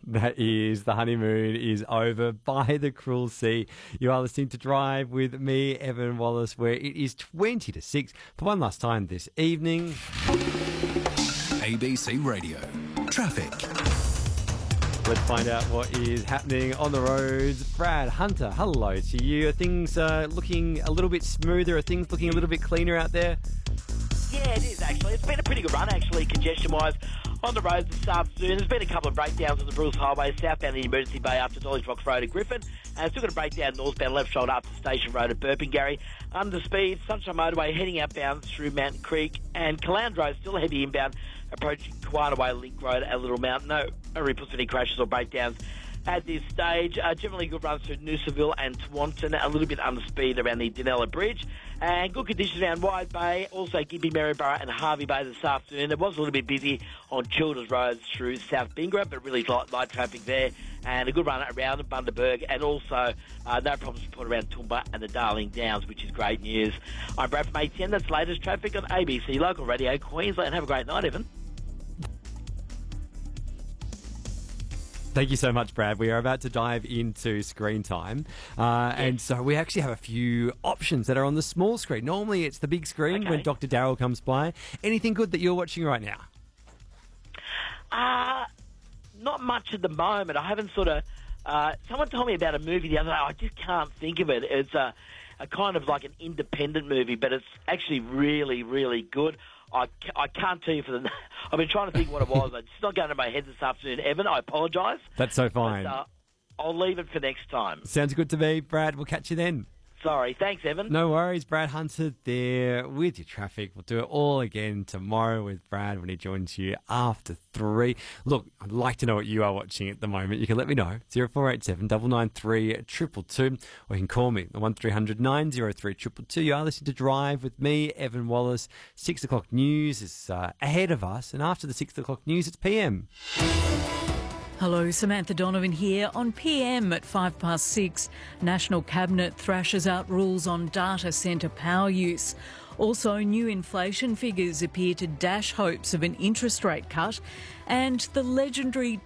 That is, the honeymoon is over by the cruel sea. You are listening to Drive with me, Evan Wallace, where it is 20 to 6 for one last time this evening. ABC Radio. Traffic. Let's find out what is happening on the roads. Brad Hunter, hello to you. Are things looking a little bit smoother? Are things looking a little bit cleaner out there? Yeah, it is actually. It's been a pretty good run actually, congestion-wise, on the roads this afternoon. There's been a couple of breakdowns on the Bruce Highway, southbound in Emergency Bay up to Dolly's Rocks Road at Griffin, and still got a breakdown northbound left shoulder up to Station Road at Burpengary. Under speed, Sunshine Motorway heading outbound through Mountain Creek, and Caloundra Road still heavy inbound, approaching Quanaway Link Road at Little Mountain. No reports of any crashes or breakdowns at this stage. Generally good runs through Noosaville and Taunton, a little bit under speed around the Danella Bridge, and good conditions around Wide Bay, also Gympie, Maryborough and Harvey Bay this afternoon. It was a little bit busy on Childers Road through South Bingra, but really light traffic there, and a good run around Bundaberg, and also no problems reported around Toowoomba and the Darling Downs, which is great news. I'm Brad from ATN. That's the latest traffic on ABC Local Radio Queensland. Have a great night, Evan. Thank you so much, Brad. We are about to dive into screen time. And so we actually have a few options that are on the small screen. Normally it's the big screen when Dr. Darryl comes by. Anything good that you're watching right now? Not much at the moment. I haven't sort of... someone told me about a movie the other day. I just can't think of it. It's a kind of like an independent movie, but it's actually really, really good. I can't tell you for the... I've been trying to think what it was. It's not going to my head this afternoon, Evan. I apologise. That's so fine. But, I'll leave it for next time. Sounds good to me, Brad. We'll catch you then. Sorry. Thanks, Evan. No worries. Brad Hunter there with your traffic. We'll do it all again tomorrow with Brad when he joins you after 3. Look, I'd like to know what you are watching at the moment. You can let me know. 0487 993 222, or you can call me on 1300 903 222. You are listening to Drive with me, Evan Wallace. 6 o'clock news is ahead of us, and after the 6 o'clock news, it's PM. Hello, Samantha Donovan here on PM at 6:05. National Cabinet thrashes out rules on data centre power use. Also, new inflation figures appear to dash hopes of an interest rate cut, and the legendary